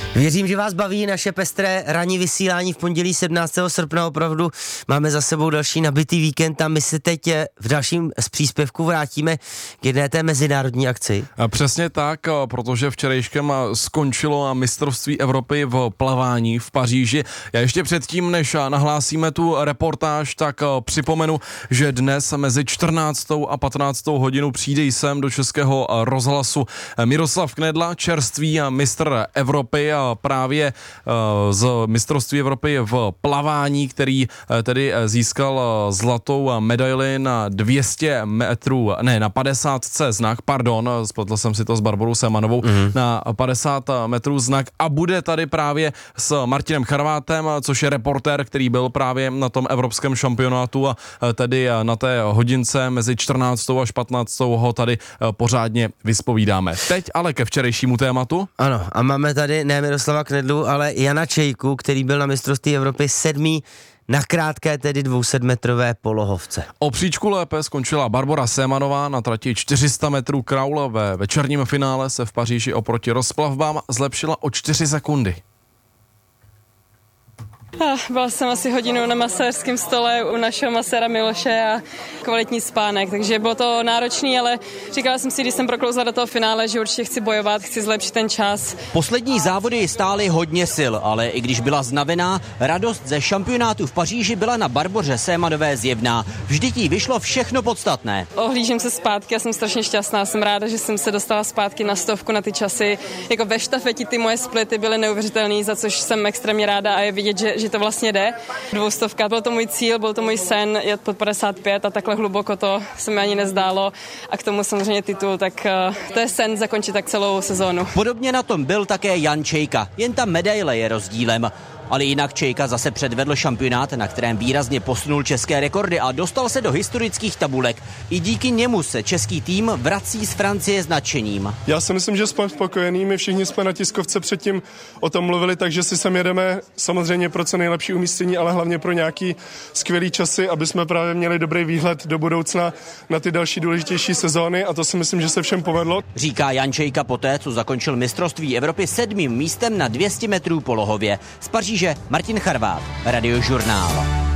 Věřím, že vás baví naše pestré ranní vysílání v pondělí 17. srpna. Opravdu máme za sebou další nabitý víkend a my se teď v dalším z příspěvku vrátíme k jedné té mezinárodní akci. Přesně tak, protože včerejškem skončilo mistrovství Evropy v plavání v Paříži. Já ještě předtím, než nahlásíme tu reportáž, tak připomenu, že dnes mezi 14. a 15. hodinu přijde sem do Českého rozhlasu Miroslav Knedla, čerstvý mistr Evropy, právě z mistrovství Evropy v plavání, který tedy získal zlatou medaili na 200 metrů, ne, na 50 znak, pardon, spletl jsem si to s Barborou Semanovou, na 50 metrů znak a bude tady právě s Martinem Charvátem, což je reportér, který byl právě na tom evropském šampionátu a tedy na té hodince mezi 14. až 15. ho tady pořádně vyspovídáme. Teď ale ke včerejšímu tématu. Ano, a máme tady ne Miroslava Knedlu, ale Jana Čejku, který byl na mistrovství Evropy 7. na krátké, tedy 200metrové polohovce. O příčku lépe skončila Barbora Semanová na trati 400 metrů kraul. Ve večerním finále se v Paříži oproti rozplavbám zlepšila o 4 sekundy. Byla jsem asi hodinu na masérském stole u našeho maséra Miloše a kvalitní spánek, takže bylo to náročný, ale říkala jsem si, když jsem proklouzla do toho finále, že určitě chci bojovat, chci zlepšit ten čas. Poslední závody stály hodně sil, ale i když byla znavená, radost ze šampionátu v Paříži byla na Barboře Semanové zjevná. Vždyť jí vyšlo všechno podstatné. Ohlížím se zpátky a jsem strašně šťastná, jsem ráda, že jsem se dostala zpátky na 100 na ty časy. Jako ve štafeti ty moje splity byly neuvěřitelný, za což jsem extrémně ráda a je vidět, že to vlastně jde. 200, byl to můj cíl, byl to můj sen jet pod 55 a takhle hluboko to se mi ani nezdálo a k tomu samozřejmě titul, tak to je sen zakončit tak celou sezónu. Podobně na tom byl také Jan Čejka, jen ta medaile je rozdílem. Ale jinak Čejka zase předvedl šampionát, na kterém výrazně posunul české rekordy a dostal se do historických tabulek. I díky němu se český tým vrací z Francie s nadšením. Já si myslím, že jsme spokojení, my všichni jsme na tiskovce předtím o tom mluvili, takže si sem jedeme samozřejmě pro co nejlepší umístění, ale hlavně pro nějaký skvělý časy, aby jsme právě měli dobrý výhled do budoucna na ty další důležitější sezóny a to si myslím, že se všem povedlo. Říká Jan Čejka poté, co zakončil mistrovství Evropy 7. místem na 200 metrů polohově. Z Paříže Martin Charvát, Radiožurnál.